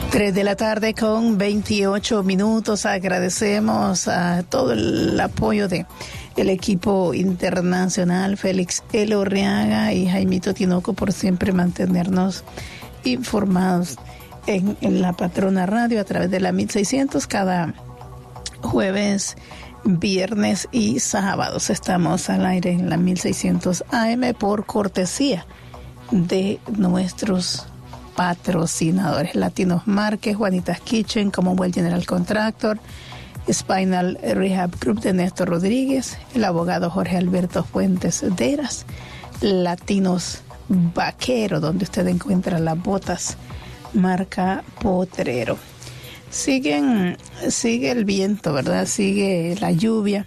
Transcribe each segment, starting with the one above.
3 de la tarde con 28 minutos. Agradecemos a todo el apoyo de el equipo internacional, Félix Elorriaga y Jaimito Tinoco, por siempre mantenernos informados en la Patrona Radio a través de la 1600 cada jueves, viernes y sábados. Estamos al aire en la 1600 AM por cortesía de nuestros patrocinadores: Latinos Márquez, Juanitas Kitchen, Commonwealth General Contractor, Spinal Rehab Group de Néstor Rodríguez, el abogado Jorge Alberto Fuentes Deras, Latinos Vaquero, donde usted encuentra las botas marca Potrero. Sigue el viento, ¿verdad? Sigue la lluvia.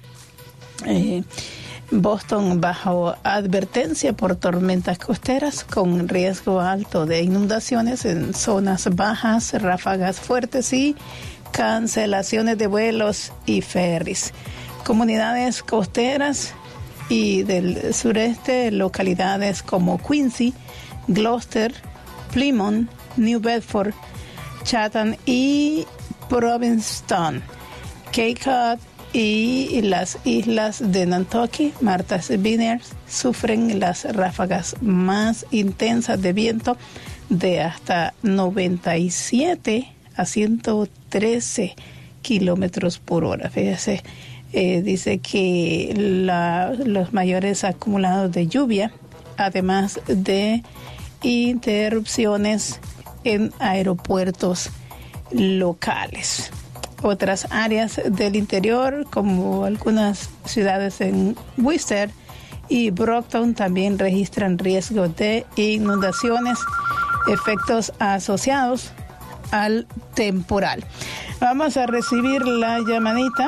Boston bajo advertencia por tormentas costeras con riesgo alto de inundaciones en zonas bajas, ráfagas fuertes y cancelaciones de vuelos y ferries. Comunidades costeras y del sureste, localidades como Quincy, Gloucester, Plymouth, New Bedford, Chatham y Provincetown, Cape Cod y las islas de Nantucket, Martha's Vineyard sufren las ráfagas más intensas de viento de hasta 97 a 113 kilómetros por hora. Fíjese, dice que los mayores acumulados de lluvia, además de interrupciones en aeropuertos locales. Otras áreas del interior, como algunas ciudades en Worcester y Brockton, también registran riesgo de inundaciones, efectos asociados al temporal. Vamos a recibir la llamadita.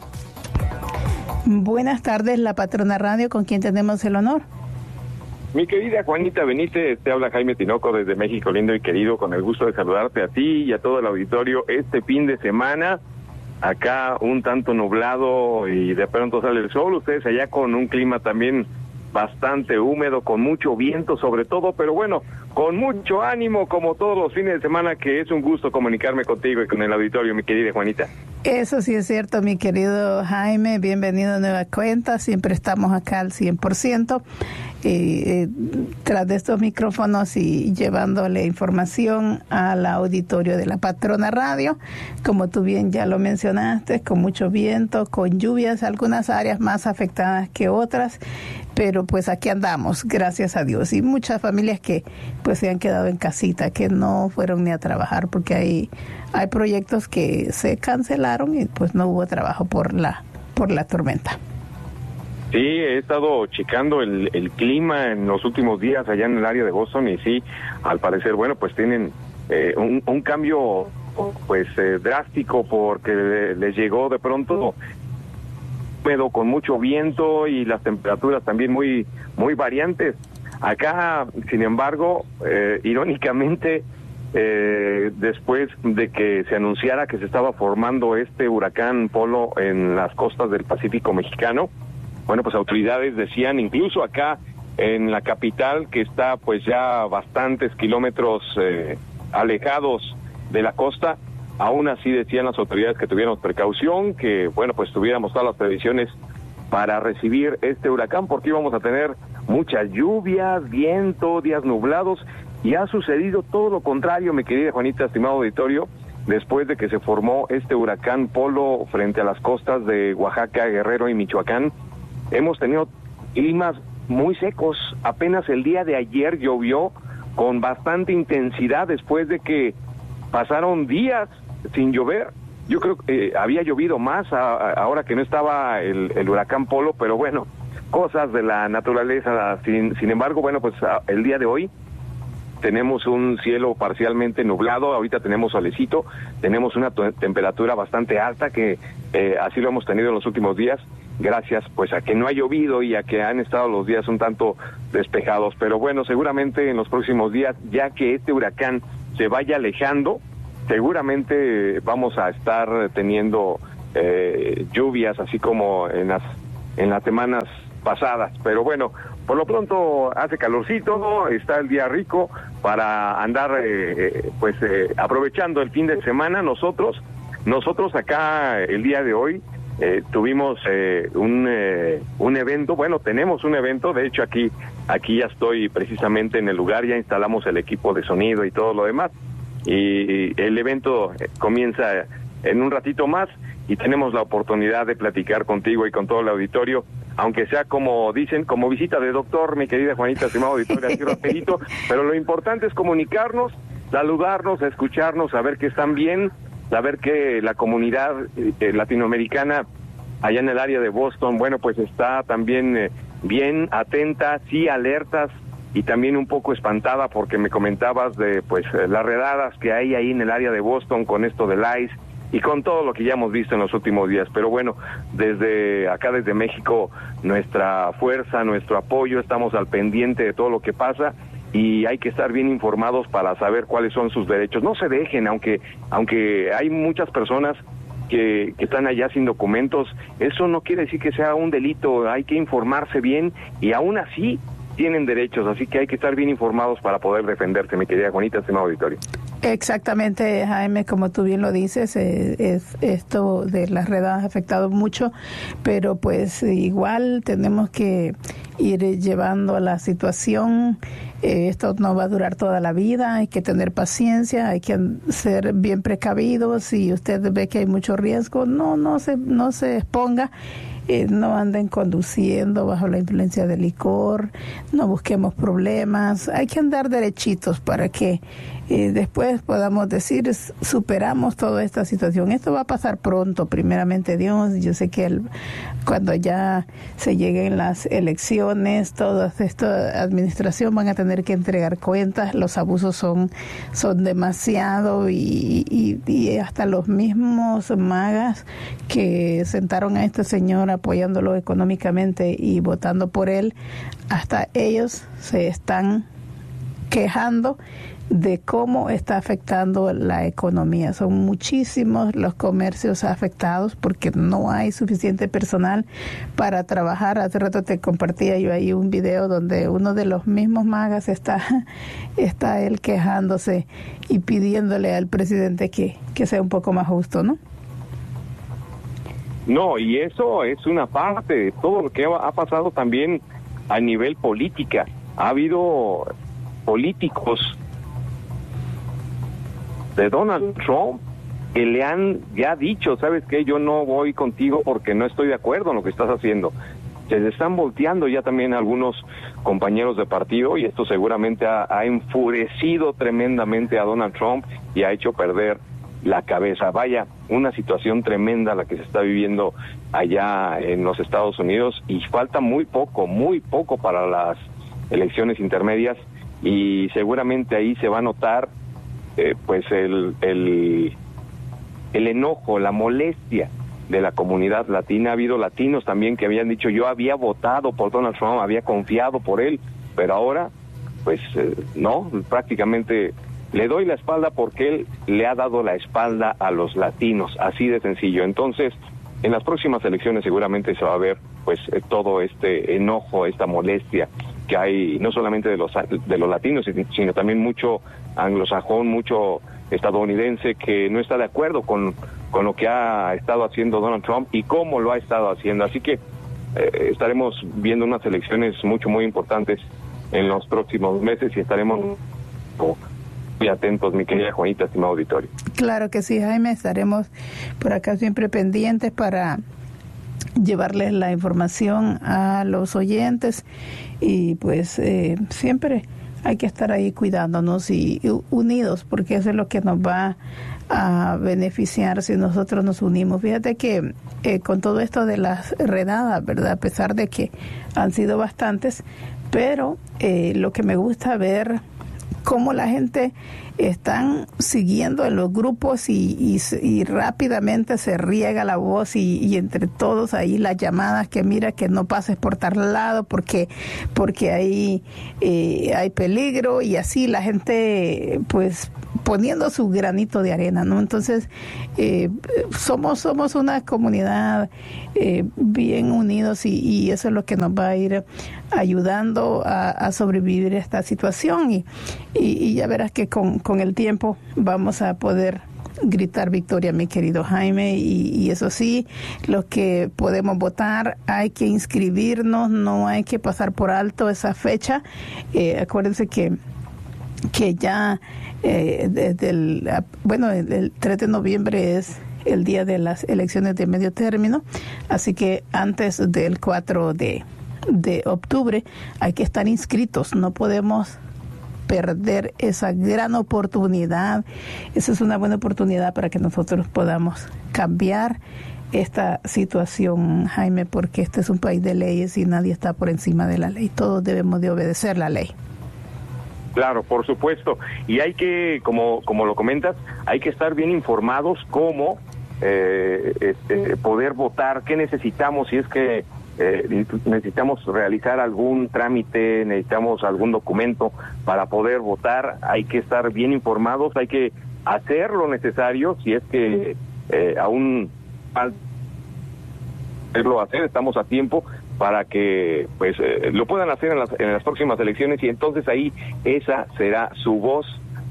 Buenas tardes, la Patrona Radio, ¿con quién tenemos el honor? Mi querida Juanita Benítez, te habla Jaime Tinoco desde México lindo y querido, con el gusto de saludarte a ti y a todo el auditorio este fin de semana. Acá un tanto nublado y de pronto sale el sol, ustedes allá con un clima también bastante húmedo, con mucho viento sobre todo, pero bueno, con mucho ánimo como todos los fines de semana, que es un gusto comunicarme contigo y con el auditorio, mi querida Juanita. Eso sí es cierto, mi querido Jaime, bienvenido a Nueva Cuenta, siempre estamos acá al 100%, tras de estos micrófonos y llevándole información al auditorio de la Patrona Radio, como tú bien ya lo mencionaste, con mucho viento, con lluvias, algunas áreas más afectadas que otras, pero pues aquí andamos, gracias a Dios, y muchas familias que pues se han quedado en casita, que no fueron ni a trabajar, porque hay proyectos que se cancelaron y pues no hubo trabajo por la tormenta. Sí, he estado checando el clima en los últimos días allá en el área de Boston y sí, al parecer, bueno, pues tienen un cambio pues drástico, porque les llegó de pronto húmedo con mucho viento y las temperaturas también muy variantes. Acá, sin embargo, irónicamente, después de que se anunciara que se estaba formando este huracán Polo en las costas del Pacífico mexicano, bueno, pues autoridades decían, incluso acá en la capital, que está pues ya bastantes kilómetros alejados de la costa, aún así decían las autoridades que tuviéramos precaución, que bueno, pues tuviéramos todas las previsiones para recibir este huracán, porque íbamos a tener mucha lluvia, viento, días nublados, y ha sucedido todo lo contrario, mi querida Juanita, estimado auditorio. Después de que se formó este huracán Polo frente a las costas de Oaxaca, Guerrero y Michoacán, hemos tenido climas muy secos. Apenas el día de ayer llovió con bastante intensidad, después de que pasaron días sin llover. Yo creo que había llovido más ahora que no estaba el huracán Polo, pero bueno, cosas de la naturaleza. Sin embargo, bueno, pues el día de hoy tenemos un cielo parcialmente nublado, ahorita tenemos solecito, tenemos una temperatura bastante alta, que así lo hemos tenido en los últimos días, gracias pues a que no ha llovido y a que han estado los días un tanto despejados. Pero bueno, seguramente en los próximos días, ya que este huracán se vaya alejando, seguramente vamos a estar teniendo lluvias, así como en las semanas pasadas. Pero bueno, por lo pronto hace calorcito, está el día rico, para andar aprovechando el fin de semana. Nosotros acá el día de hoy tuvimos un evento. Bueno, tenemos un evento, de hecho aquí ya estoy precisamente en el lugar, ya instalamos el equipo de sonido y todo lo demás, y el evento comienza en un ratito más y tenemos la oportunidad de platicar contigo y con todo el auditorio, aunque sea como dicen, como visita de doctor, mi querida Juanita, estimado auditorio, así rapidito, pero lo importante es comunicarnos, saludarnos, escucharnos, saber que están bien, saber que la comunidad latinoamericana allá en el área de Boston, bueno, pues está también bien atenta, sí, alertas, y también un poco espantada porque me comentabas de pues las redadas que hay ahí en el área de Boston con esto del ICE y con todo lo que ya hemos visto en los últimos días. Pero bueno, desde acá, desde México, nuestra fuerza, nuestro apoyo, estamos al pendiente de todo lo que pasa, y hay que estar bien informados para saber cuáles son sus derechos. No se dejen, aunque hay muchas personas que están allá sin documentos, eso no quiere decir que sea un delito, hay que informarse bien, y aún así tienen derechos, así que hay que estar bien informados para poder defenderse, mi querida Juanita, estimado auditorio. Exactamente, Jaime, como tú bien lo dices, esto de las redadas ha afectado mucho, pero pues igual tenemos que ir llevando a la situación. Esto no va a durar toda la vida, hay que tener paciencia, hay que ser bien precavidos. Si usted ve que hay mucho riesgo, no se exponga. No anden conduciendo bajo la influencia del licor, no busquemos problemas, hay que andar derechitos para que después podamos decir, superamos toda esta situación. Esto va a pasar pronto, primeramente Dios. Yo sé que cuando ya se lleguen las elecciones, toda esta administración van a tener que entregar cuentas, los abusos son demasiado, y hasta los mismos magas que sentaron a este señor apoyándolo económicamente y votando por él, hasta ellos se están quejando de cómo está afectando la economía. Son muchísimos los comercios afectados porque no hay suficiente personal para trabajar. Hace rato te compartía yo ahí un video donde uno de los mismos magas está él quejándose y pidiéndole al presidente que sea un poco más justo, ¿no? No, y eso es una parte de todo lo que ha pasado también a nivel política. Ha habido políticos de Donald Trump que le han ya dicho, ¿sabes qué? Yo no voy contigo porque no estoy de acuerdo en lo que estás haciendo. Se le están volteando ya también algunos compañeros de partido, y esto seguramente ha enfurecido tremendamente a Donald Trump y ha hecho perder la cabeza. Vaya, una situación tremenda la que se está viviendo allá en los Estados Unidos, y falta muy poco para las elecciones intermedias, y seguramente ahí se va a notar pues el enojo, la molestia de la comunidad latina. Ha habido latinos también que habían dicho, yo había votado por Donald Trump, había confiado por él, pero ahora pues no, prácticamente le doy la espalda porque él le ha dado la espalda a los latinos, así de sencillo. Entonces, en las próximas elecciones seguramente se va a ver pues todo este enojo, esta molestia que hay, no solamente de los latinos, sino también mucho anglosajón, mucho estadounidense que no está de acuerdo con lo que ha estado haciendo Donald Trump y cómo lo ha estado haciendo. Así que estaremos viendo unas elecciones muy importantes en los próximos meses, y estaremos muy atentos, mi querida Juanita, estimado auditorio. Claro que sí, Jaime, estaremos por acá siempre pendientes para llevarles la información a los oyentes, y pues siempre hay que estar ahí cuidándonos y unidos, porque eso es lo que nos va a beneficiar si nosotros nos unimos. Fíjate que con todo esto de las redadas, ¿verdad? A pesar de que han sido bastantes, pero lo que me gusta ver cómo la gente están siguiendo en los grupos y rápidamente se riega la voz y entre todos ahí las llamadas que mira que no pases por tal lado porque ahí hay peligro, y así la gente pues poniendo su granito de arena, ¿no? Entonces, somos una comunidad bien unidos y eso es lo que nos va a ir ayudando a sobrevivir a esta situación y ya verás que con el tiempo vamos a poder gritar victoria, mi querido Jaime, y eso sí, los que podemos votar hay que inscribirnos, no hay que pasar por alto esa fecha. Acuérdense que ya desde el 3 de noviembre es el día de las elecciones de medio término, así que antes del 4 de octubre hay que estar inscritos, no podemos perder esa gran oportunidad. Esa es una buena oportunidad para que nosotros podamos cambiar esta situación, Jaime, porque este es un país de leyes y nadie está por encima de la ley. Todos debemos de obedecer la ley. Claro, por supuesto. Y hay que, como lo comentas, hay que estar bien informados cómo poder votar, qué necesitamos, si es que necesitamos realizar algún trámite, necesitamos algún documento para poder votar. Hay que estar bien informados, hay que hacer lo necesario, si es que aún falta hacer, estamos a tiempo para que pues lo puedan hacer en las próximas elecciones, y entonces ahí esa será su voz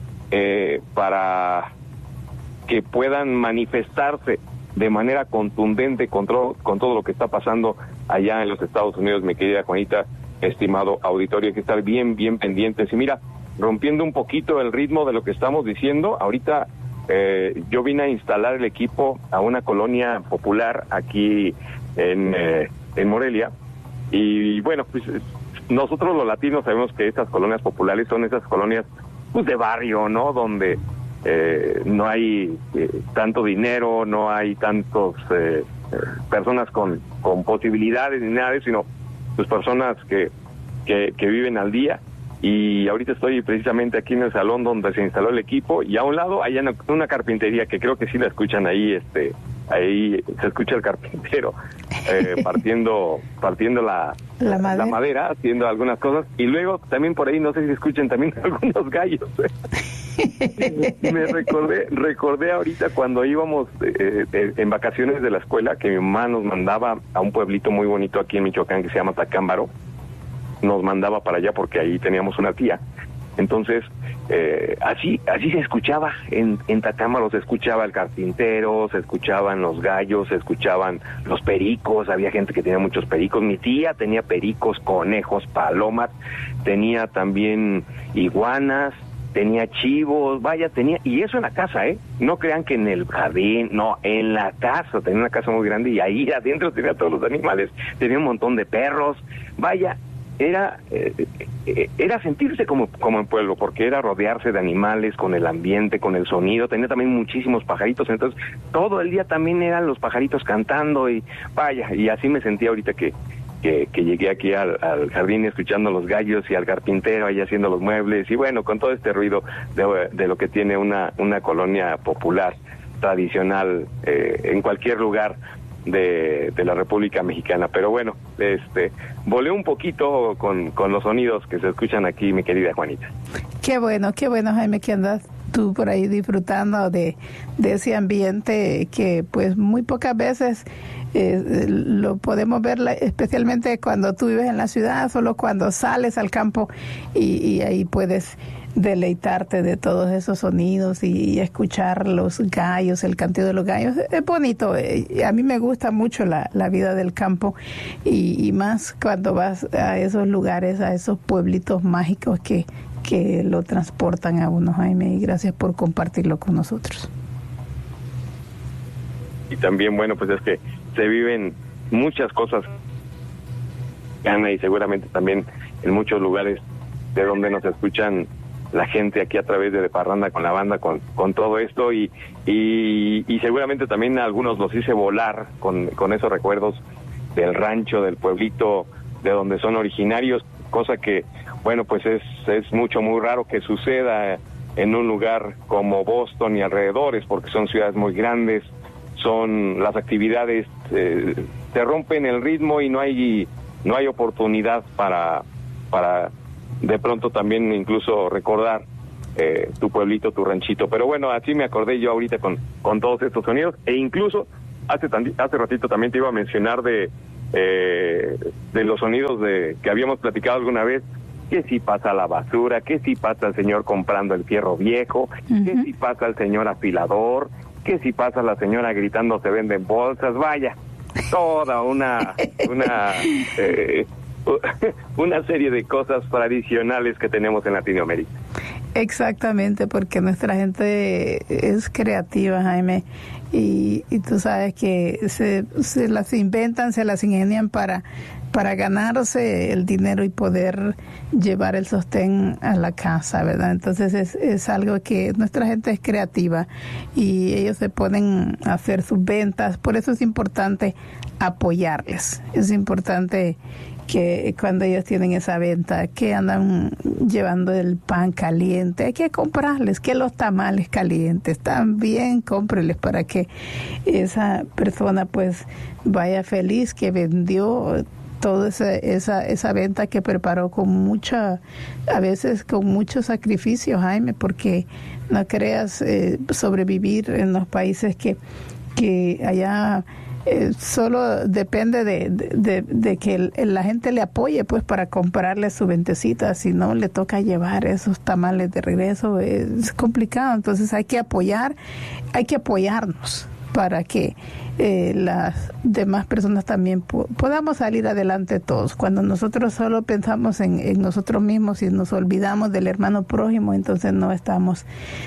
para que puedan manifestarse de manera contundente con todo lo que está pasando allá en los Estados Unidos, mi querida Juanita, estimado auditorio. Hay que estar bien pendientes. Y mira, rompiendo un poquito el ritmo de lo que estamos diciendo, ahorita yo vine a instalar el equipo a una colonia popular aquí en Morelia, y bueno, pues nosotros los latinos sabemos que estas colonias populares son esas colonias pues de barrio, ¿no? Donde no hay tanto dinero, no hay tantos personas con posibilidades ni nada de eso, sino pues personas que viven al día. Y ahorita estoy precisamente aquí en el salón donde se instaló el equipo, y a un lado hay una carpintería que creo que sí la escuchan ahí, ahí se escucha el carpintero partiendo la madera, haciendo algunas cosas, y luego también por ahí no sé si escuchan también algunos gallos. Me recordé ahorita cuando íbamos en vacaciones de la escuela, que mi mamá nos mandaba a un pueblito muy bonito aquí en Michoacán que se llama Tacámbaro. Nos mandaba para allá porque ahí teníamos una tía. Entonces, así se escuchaba en Tacámbaro, se escuchaba el carpintero, se escuchaban los gallos, se escuchaban los pericos, había gente que tenía muchos pericos. Mi tía tenía pericos, conejos, palomas, tenía también iguanas, tenía chivos, y eso en la casa, no crean que en el jardín, no, en la casa, tenía una casa muy grande y ahí adentro tenía todos los animales, tenía un montón de perros, era sentirse como en pueblo, porque era rodearse de animales, con el ambiente, con el sonido. Tenía también muchísimos pajaritos, entonces todo el día también eran los pajaritos cantando, y así me sentía ahorita que llegué aquí al jardín escuchando los gallos y al carpintero ahí haciendo los muebles, y bueno, con todo este ruido de lo que tiene una colonia popular tradicional en cualquier lugar de la República Mexicana. Pero bueno, volé un poquito con los sonidos que se escuchan aquí, mi querida Juanita. Qué bueno, Jaime, que andas tú por ahí disfrutando de ese ambiente que pues muy pocas veces lo podemos ver, especialmente cuando tú vives en la ciudad, solo cuando sales al campo y ahí puedes deleitarte de todos esos sonidos y escuchar los gallos, el canteo de los gallos. Es bonito. A mí me gusta mucho la vida del campo y más cuando vas a esos lugares, a esos pueblitos mágicos que lo transportan a uno, Jaime, y gracias por compartirlo con nosotros. Y también, bueno, pues es que se viven muchas cosas, Ana, y seguramente también en muchos lugares de donde nos escuchan la gente aquí a través de Parranda con la banda, con todo esto, y seguramente también a algunos los hice volar con esos recuerdos del rancho, del pueblito de donde son originarios, cosa que, bueno, pues es muy raro que suceda en un lugar como Boston y alrededores, porque son ciudades muy grandes, las actividades se rompen el ritmo y no hay oportunidad para de pronto también incluso recordar tu pueblito, tu ranchito. Pero bueno, así me acordé yo ahorita con todos estos sonidos, e incluso hace ratito también te iba a mencionar de los sonidos que habíamos platicado alguna vez, que si pasa la basura, que si pasa el señor comprando el fierro viejo, que si pasa el señor afilador, que si pasa la señora gritando se venden bolsas, vaya, toda una serie de cosas tradicionales que tenemos en Latinoamérica. Exactamente, porque nuestra gente es creativa, Jaime, y tú sabes que se las inventan, se las ingenian para ganarse el dinero y poder llevar el sostén a la casa, ¿verdad? Entonces es algo que nuestra gente es creativa y ellos se ponen a hacer sus ventas. Por eso es importante apoyarles. Es importante que cuando ellos tienen esa venta, que andan llevando el pan caliente, hay que comprarles, que los tamales calientes también cómprenles para que esa persona pues vaya feliz, que vendió toda esa venta que preparó a veces con mucho sacrificio, Jaime, porque no creas, sobrevivir en los países que allá solo depende de que la gente le apoye pues para comprarle su ventecita, si no le toca llevar esos tamales de regreso, es complicado. Entonces hay que apoyarnos para que las demás personas también podamos salir adelante todos. Cuando nosotros solo pensamos en nosotros mismos y nos olvidamos del hermano prójimo, entonces no estamos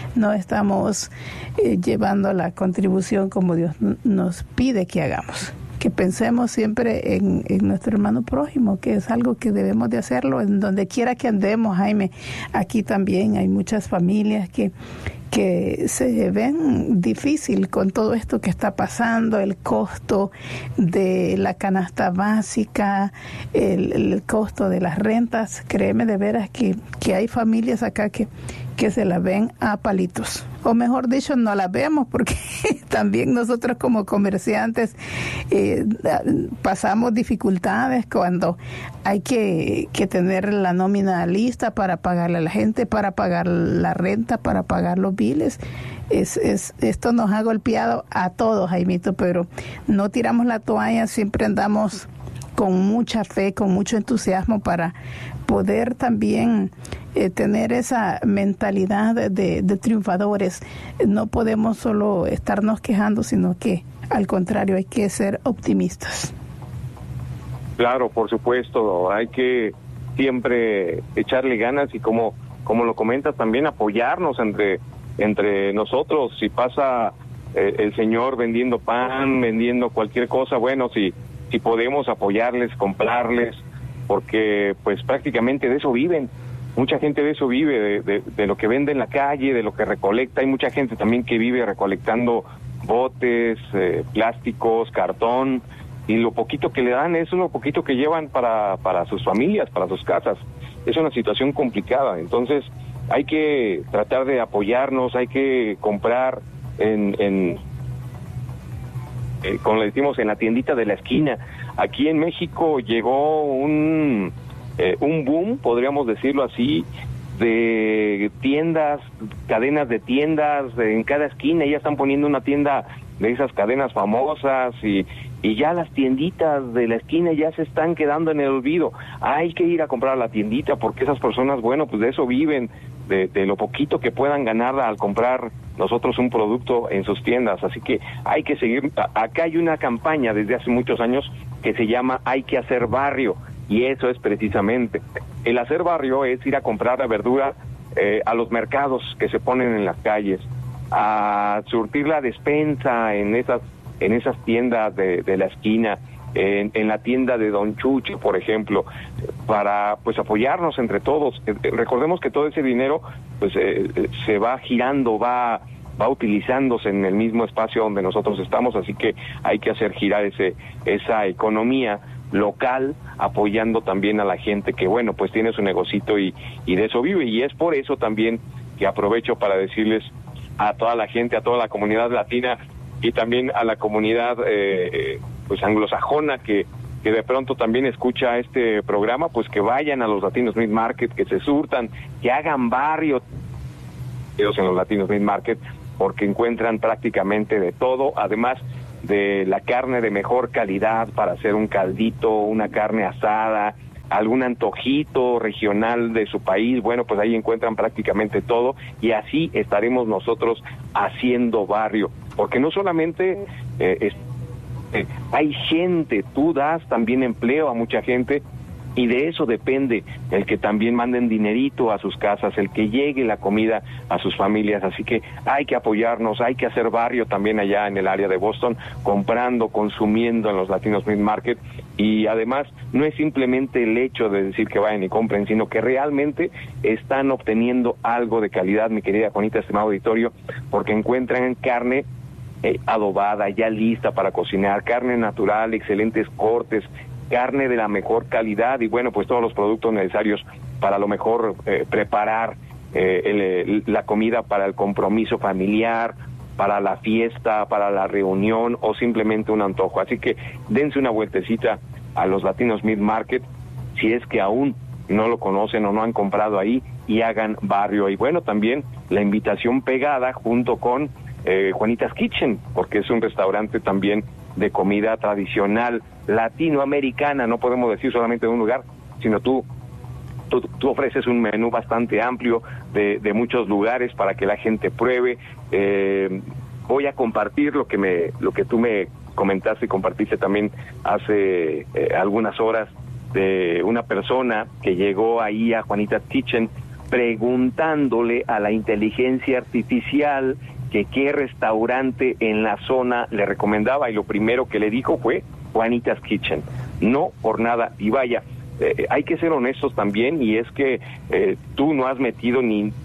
llevando la contribución como Dios nos pide que hagamos. Que pensemos siempre en nuestro hermano prójimo, que es algo que debemos de hacerlo en donde quiera que andemos, Jaime. Aquí también hay muchas familias que se ven difícil con todo esto que está pasando, el costo de la canasta básica, el costo de las rentas. Créeme de veras que hay familias acá que se la ven a palitos, o mejor dicho, no la vemos, porque también nosotros como comerciantes pasamos dificultades cuando hay que tener la nómina lista para pagarle a la gente, para pagar la renta, para pagar los biles. Esto nos ha golpeado a todos, Jaimito, pero no tiramos la toalla, siempre andamos con mucha fe, con mucho entusiasmo para poder también tener esa mentalidad de triunfadores. No podemos solo estarnos quejando, sino que al contrario hay que ser optimistas. Claro, por supuesto, hay que siempre echarle ganas y como lo comentas también, apoyarnos entre nosotros. Si pasa el señor vendiendo pan, vendiendo cualquier cosa, bueno, si podemos apoyarles, comprarles, porque pues prácticamente de eso viven. Mucha gente de eso vive, de lo que vende en la calle, de lo que recolecta. Hay mucha gente también que vive recolectando botes, plásticos, cartón, y lo poquito que le dan es lo poquito que llevan para sus familias, para sus casas. Es una situación complicada, entonces hay que tratar de apoyarnos, hay que comprar como le decimos, en la tiendita de la esquina. Aquí en México llegó un boom, podríamos decirlo así, de tiendas, cadenas de tiendas en cada esquina. Ya están poniendo una tienda de esas cadenas famosas y ya las tienditas de la esquina ya se están quedando en el olvido. Hay que ir a comprar a la tiendita porque esas personas, bueno, pues de eso viven, de lo poquito que puedan ganar al comprar nosotros un producto en sus tiendas. Así que hay que seguir. Acá hay una campaña desde hace muchos años que se llama Hay que hacer barrio, y eso es precisamente. El hacer barrio es ir a comprar la verdura a los mercados que se ponen en las calles, a surtir la despensa en esas tiendas de la esquina, en la tienda de Don Chucho, por ejemplo, para pues apoyarnos entre todos. Recordemos que todo ese dinero pues se va girando, va utilizándose en el mismo espacio donde nosotros estamos, así que hay que hacer girar esa economía local, apoyando también a la gente que, bueno, pues tiene su negocito y de eso vive. Y es por eso también que aprovecho para decirles a toda la gente, a toda la comunidad latina y también a la comunidad pues anglosajona que de pronto también escucha este programa, pues que vayan a los Latinos Meat Market, que se surtan, que hagan barrio. en los Latinos Meat Market, porque encuentran prácticamente de todo, además de la carne de mejor calidad para hacer un caldito, una carne asada, algún antojito regional de su país. Bueno, pues ahí encuentran prácticamente todo, y así estaremos nosotros haciendo barrio, porque no solamente hay gente, tú das también empleo a mucha gente, y de eso depende el que también manden dinerito a sus casas, el que llegue la comida a sus familias. Así que hay que apoyarnos, hay que hacer barrio también allá en el área de Boston, comprando, consumiendo en los Latinos Meat Market. Y además no es simplemente el hecho de decir que vayan y compren, sino que realmente están obteniendo algo de calidad, mi querida Juanita, estimado auditorio, porque encuentran carne adobada, ya lista para cocinar, carne natural, excelentes cortes, carne de la mejor calidad, y bueno, pues todos los productos necesarios para lo mejor preparar la comida para el compromiso familiar, para la fiesta, para la reunión o simplemente un antojo. Así que dense una vueltecita a los Latinos Meat Market si es que aún no lo conocen o no han comprado ahí, y hagan barrio. Y bueno, también la invitación pegada junto con Juanita's Kitchen, porque es un restaurante también de comida tradicional latinoamericana. No podemos decir solamente de un lugar, sino tú ofreces un menú bastante amplio de muchos lugares para que la gente pruebe. Voy a compartir lo que tú me comentaste y compartiste también hace algunas horas, de una persona que llegó ahí a Juanita's Kitchen preguntándole a la inteligencia artificial que qué restaurante en la zona le recomendaba, y lo primero que le dijo fue Juanita's Kitchen. No por nada. Y vaya, hay que ser honestos también, y es que tú no has metido ni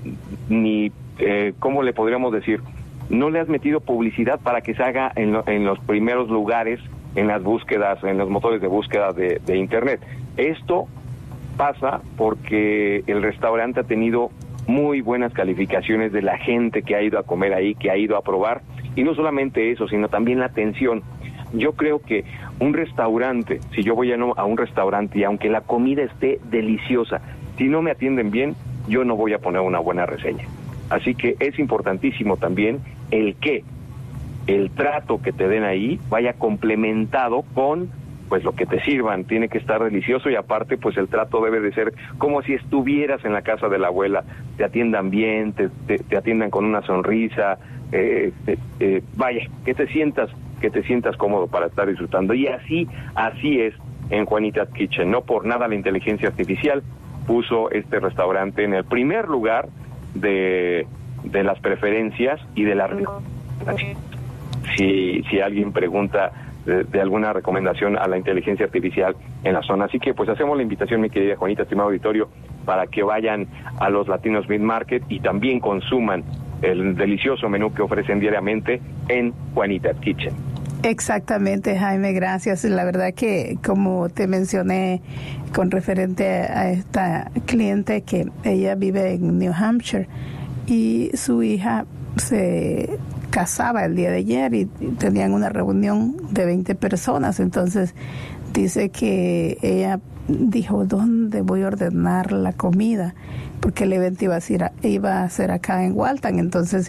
¿cómo le podríamos decir? No le has metido publicidad para que se haga en los primeros lugares, en las búsquedas, en los motores de búsqueda de Internet. Esto pasa porque el restaurante ha tenido muy buenas calificaciones de la gente que ha ido a comer ahí, que ha ido a probar, y no solamente eso, sino también la atención. Yo creo que un restaurante, si yo voy a un restaurante y aunque la comida esté deliciosa, si no me atienden bien, yo no voy a poner una buena reseña. Así que es importantísimo también el trato que te den ahí vaya complementado con pues lo que te sirvan. Tiene que estar delicioso, y aparte pues el trato debe de ser como si estuvieras en la casa de la abuela. Te atiendan bien, te atiendan con una sonrisa, vaya, que te sientas cómodo para estar disfrutando. Y así es en Juanita's Kitchen. No por nada la inteligencia artificial puso este restaurante en el primer lugar de las preferencias y de la recomendación. Si alguien pregunta de alguna recomendación a la inteligencia artificial en la zona. Así que pues hacemos la invitación, mi querida Juanita, estimado auditorio, para que vayan a los Latinos Meat Market y también consuman el delicioso menú que ofrecen diariamente en Juanita's Kitchen. Exactamente, Jaime, gracias. La verdad que, como te mencioné con referente a esta cliente, que ella vive en New Hampshire y su hija se casaba el día de ayer y tenían una reunión de 20 personas. Entonces dice que ella dijo, ¿dónde voy a ordenar la comida? Porque el evento iba a ser acá en Waltham. Entonces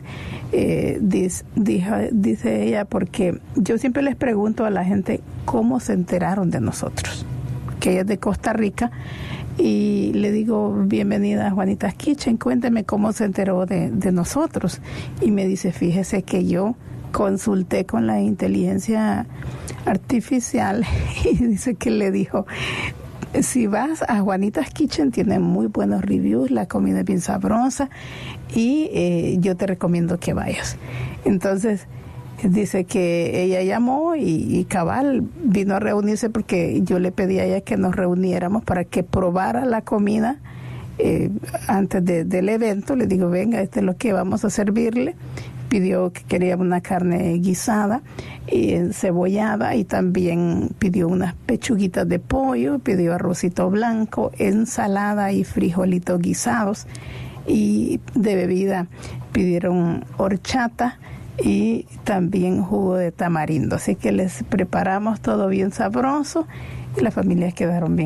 dice ella, porque yo siempre les pregunto a la gente cómo se enteraron de nosotros, que ella es de Costa Rica, y le digo, bienvenida a Juanita's Kitchen, cuénteme cómo se enteró de nosotros. Y me dice, fíjese que yo consulté con la inteligencia artificial y dice que le dijo, si vas a Juanita's Kitchen, tiene muy buenos reviews, la comida es bien sabrosa, y yo te recomiendo que vayas. Entonces dice que ella llamó y cabal vino a reunirse, porque yo le pedí a ella que nos reuniéramos para que probara la comida antes del evento. Le digo, venga, esto es lo que vamos a servirle. Pidió que quería una carne guisada y encebollada, y también pidió unas pechuguitas de pollo, pidió arrocito blanco, ensalada y frijolitos guisados, y de bebida pidieron horchata y también jugo de tamarindo. Así que les preparamos todo bien sabroso y las familias quedaron bien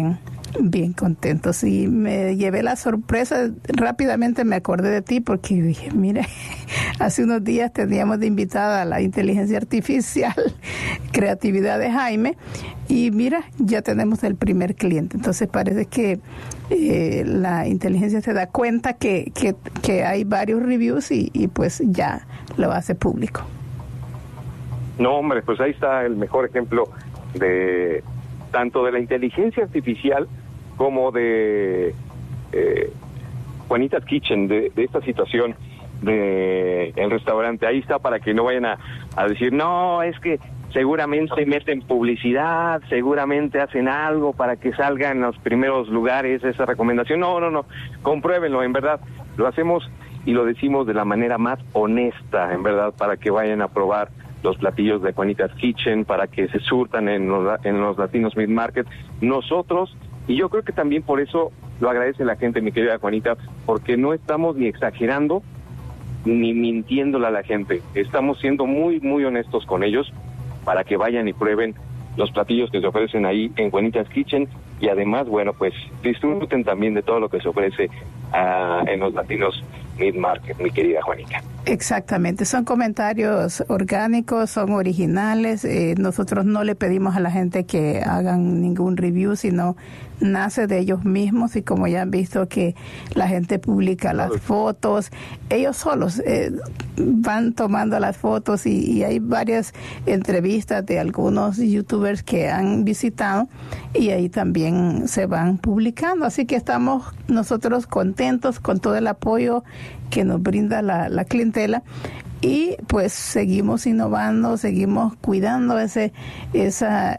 Bien contento, sí, me llevé la sorpresa, rápidamente me acordé de ti porque dije, mira, hace unos días teníamos de invitada a la inteligencia artificial, creatividad de Jaime, y mira, ya tenemos el primer cliente, entonces parece que la inteligencia se da cuenta que hay varios reviews y pues ya lo hace público. No, hombre, pues ahí está el mejor ejemplo de tanto de la inteligencia artificial como de Juanita's Kitchen, de esta situación de el restaurante. Ahí está para que no vayan a decir, no, es que seguramente meten publicidad, seguramente hacen algo para que salga en los primeros lugares esa recomendación. No, compruébenlo, en verdad, lo hacemos y lo decimos de la manera más honesta, en verdad, para que vayan a probar los platillos de Juanita's Kitchen, para que se surtan en los Latinos Meat Market. Nosotros, y yo creo que también por eso lo agradece la gente, mi querida Juanita, porque no estamos ni exagerando ni mintiéndole a la gente. Estamos siendo muy, muy honestos con ellos para que vayan y prueben los platillos que se ofrecen ahí en Juanita's Kitchen y además, bueno, pues disfruten también de todo lo que se ofrece en los Latinos Meat Market, mi querida Juanita. Exactamente, son comentarios orgánicos, son originales, nosotros no le pedimos a la gente que hagan ningún review, sino nace de ellos mismos y como ya han visto que la gente publica las fotos, ellos solos van tomando las fotos y hay varias entrevistas de algunos youtubers que han visitado y ahí también se van publicando, así que estamos nosotros contentos con todo el apoyo que nos brinda la clientela y pues seguimos innovando, seguimos cuidando esa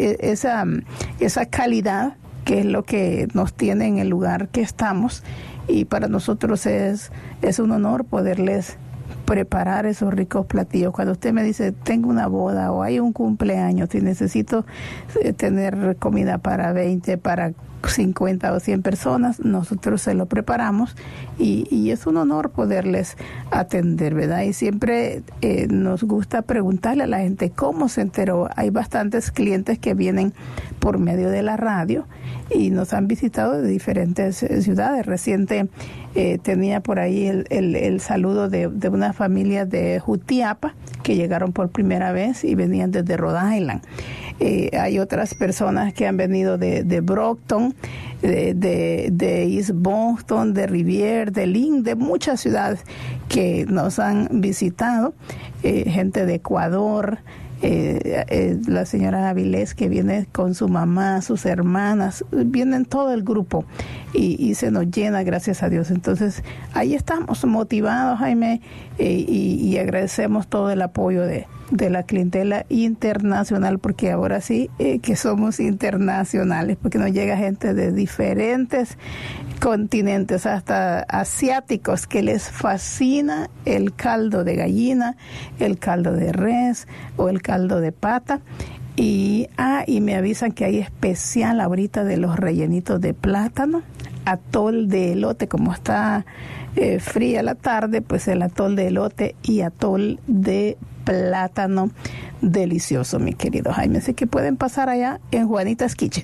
calidad que es lo que nos tiene en el lugar que estamos y para nosotros es un honor poderles preparar esos ricos platillos. Cuando usted me dice, tengo una boda o hay un cumpleaños y necesito tener comida para 20, para 50 o 100 personas, nosotros se lo preparamos y es un honor poderles atender, ¿verdad? Y siempre nos gusta preguntarle a la gente cómo se enteró. Hay bastantes clientes que vienen por medio de la radio y nos han visitado de diferentes ciudades. Reciente tenía por ahí el saludo de una familia de Jutiapa que llegaron por primera vez y venían desde Rhode Island. Hay otras personas que han venido de Brockton, de East Boston, de Rivier, de Lynn, de muchas ciudades que nos han visitado, gente de Ecuador, la señora Avilés que viene con su mamá, sus hermanas, vienen todo el grupo y se nos llena, gracias a Dios. Entonces ahí estamos motivados, Jaime, y agradecemos todo el apoyo de la clientela internacional, porque ahora sí que somos internacionales, porque nos llega gente de diferentes continentes, hasta asiáticos, que les fascina el caldo de gallina, el caldo de res o el caldo de pata. Y me avisan que hay especial ahorita de los rellenitos de plátano, atol de elote, como está fría la tarde, pues el atol de elote y atol de plátano delicioso, mi querido Jaime. Así que pueden pasar allá en Juanita's Kitchen.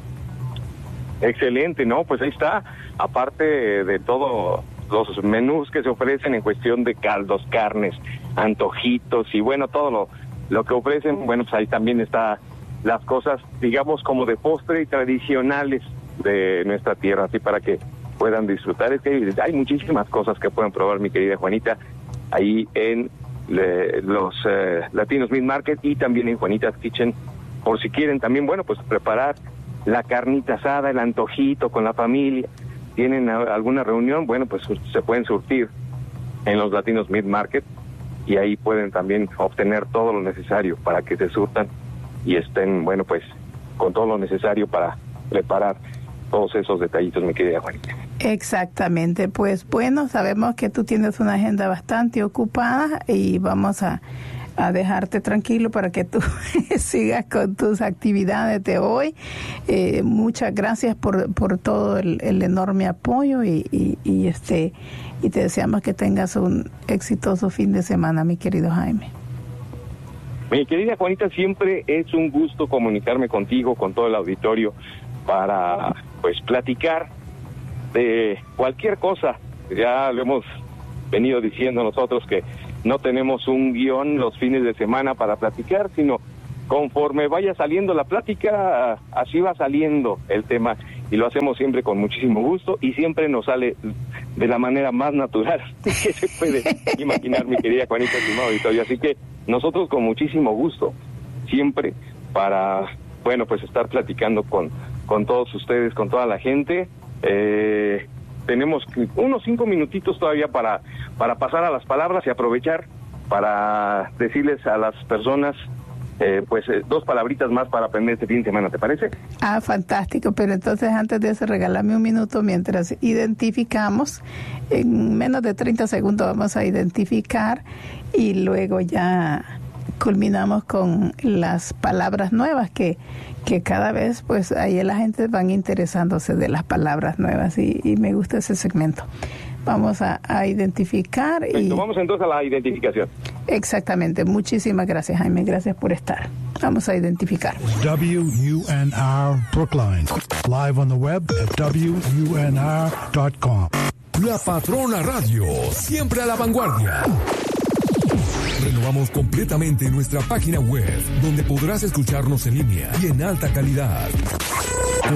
Excelente, ¿no? Pues ahí está, aparte de todos los menús que se ofrecen en cuestión de caldos, carnes, antojitos y bueno, todo lo que ofrecen, bueno, pues ahí también está las cosas, digamos, como de postre y tradicionales de nuestra tierra, así para que puedan disfrutar. Es que hay muchísimas cosas que pueden probar, mi querida Juanita, ahí en los Latinos Meat Market y también en Juanita's Kitchen, por si quieren también, bueno, pues preparar la carnita asada, el antojito con la familia, tienen alguna reunión, bueno, pues se pueden surtir en los Latinos Meat Market y ahí pueden también obtener todo lo necesario para que se surtan y estén, bueno, pues con todo lo necesario para preparar todos esos detallitos, mi querida Juanita. Exactamente, pues bueno, sabemos que tú tienes una agenda bastante ocupada y vamos a dejarte tranquilo para que tú sigas con tus actividades de hoy. Muchas gracias por todo el enorme apoyo y te deseamos que tengas un exitoso fin de semana, mi querido Jaime. Mi querida Juanita, siempre es un gusto comunicarme contigo, con todo el auditorio, para pues platicar de cualquier cosa. Ya lo hemos venido diciendo nosotros que no tenemos un guión los fines de semana para platicar, sino conforme vaya saliendo la plática, así va saliendo el tema, y lo hacemos siempre con muchísimo gusto y siempre nos sale de la manera más natural que se puede imaginar, mi querida Juanita, estimado auditorio. Así que nosotros con muchísimo gusto, siempre para, bueno, pues estar platicando con todos ustedes, con toda la gente. Tenemos unos 5 minutitos todavía para pasar a las palabras y aprovechar para decirles a las personas pues 2 palabritas más para aprender este fin de semana, ¿te parece? Fantástico, pero entonces antes de eso regálame un minuto mientras identificamos. En menos de 30 segundos vamos a identificar y luego ya culminamos con las palabras nuevas que cada vez pues ahí la gente van interesándose de las palabras nuevas y me gusta ese segmento. Vamos a identificar. Perfecto, vamos entonces a la identificación. Exactamente. Muchísimas gracias, Jaime. Gracias por estar. Vamos a identificar. WUNR Brookline. Live on the web at WUNR.com. La Patrona Radio, siempre a la vanguardia. Renovamos completamente nuestra página web, donde podrás escucharnos en línea y en alta calidad.